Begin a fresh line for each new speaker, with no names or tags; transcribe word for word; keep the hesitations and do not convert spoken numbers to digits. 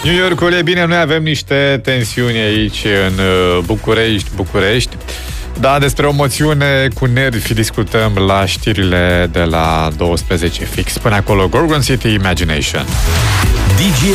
New Yorkul e bine, noi avem niște tensiuni aici în București, București. Da, despre o moțiune cu nervi discutăm la știrile de la douăsprezece fix. Până acolo, Gorgon City Imagination.
D J